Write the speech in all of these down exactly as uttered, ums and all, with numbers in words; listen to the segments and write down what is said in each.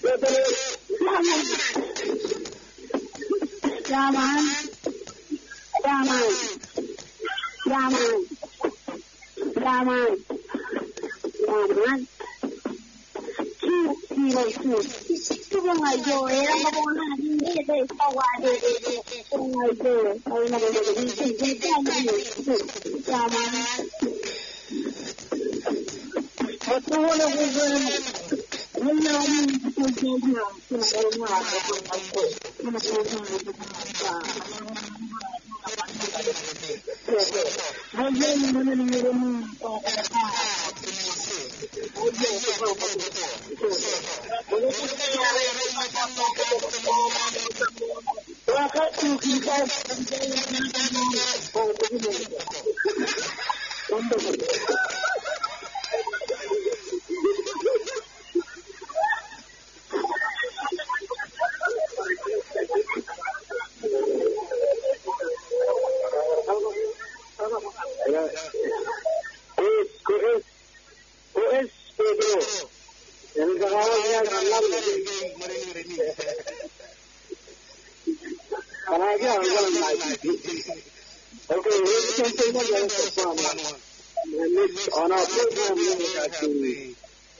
Yaman, Yaman, Yaman, Yaman, Yaman. Two zero two. Two ngày rồi em có bốn là đi đi đây sau qua đi đi two ngày rồi tôi là đi đi đi đi đi đi Yaman. But the one of them. When you're in the position of the world, I'm going to go to the on our program, we got to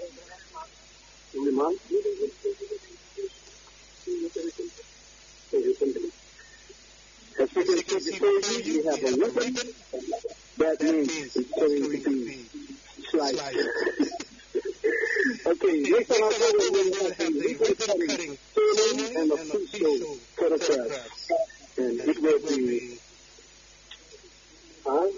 as you can see before you, you have a ribbon. That means it's going to be sliced. Okay, next on our program, we have the ribbon cutting ceremony and the fruit show photographs. And it will be huh?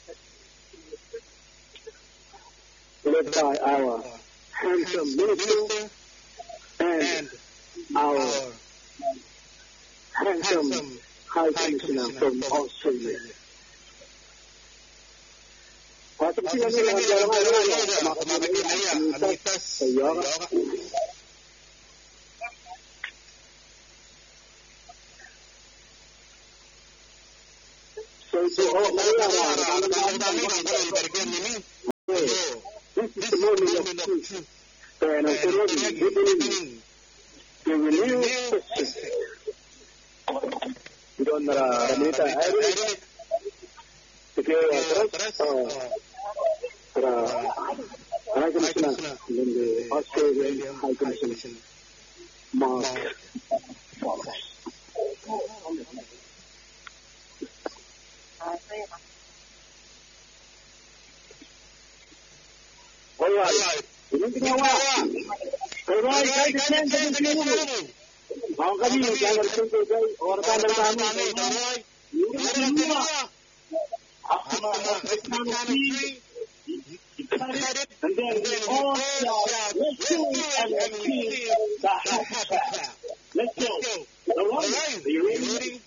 led by our handsome minister and our handsome High Commissioner from Australia. So, so, oh, this is the moment of truth. And I'm already beginning the renewed Christian. You don't know, Ramita, I will secure your trust for High Commissioner in the Australian High Commission, Mark Wallace. All right. You need to go out. All right, guys, the chance to continue. How come you can't listen to the or can't listen to the you can do it. After my three, and then we all shout, let's do it and let's see the hashtag. Let's go. All right, are you ready?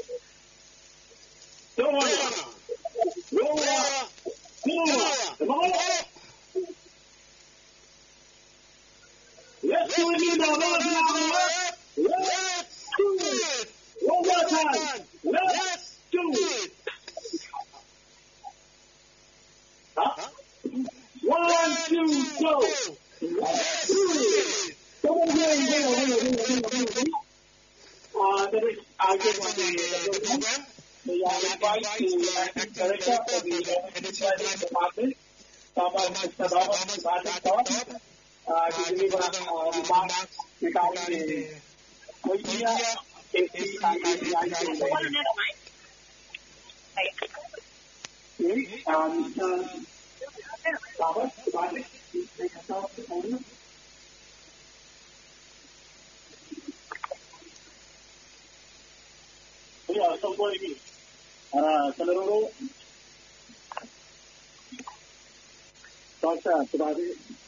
Don't worry. Roll up. Roll up. Come on. Let's do it now. Let's do it. One more time. Let's do it. Huh? One, two, go. Let's do it. Come on, wait, wait, wait, wait, wait. Uh, there is, I just want to program. We are invited to acting director of the Education Department, Mister Thomas Barton, uh, to deliver uh, remarks regarding the Korea safety and A P I training. Okay, uh, Mister Thomas Barton, please take us off the podium. Ya, semua ini. Ah, seluruh bangsa sebagai